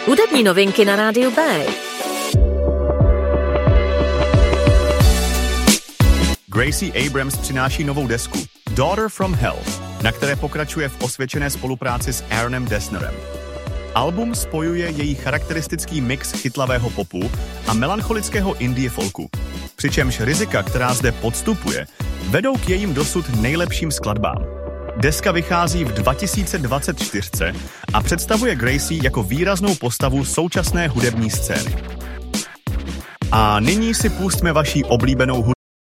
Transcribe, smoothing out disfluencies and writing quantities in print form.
Hudební novinky na rádiu B. Gracie Abrams přináší novou desku Daughter from Hell, na které pokračuje v osvědčené spolupráci s Aaronem Dessnerem. Album spojuje její charakteristický mix chytlavého popu a melancholického indie folku, přičemž rizika, která zde podstupuje, vedou k jejím dosud nejlepším skladbám. Deska vychází v 2024 a představuje Gracie jako výraznou postavu současné hudební scény. A nyní si pustíme vaší oblíbenou hudbu.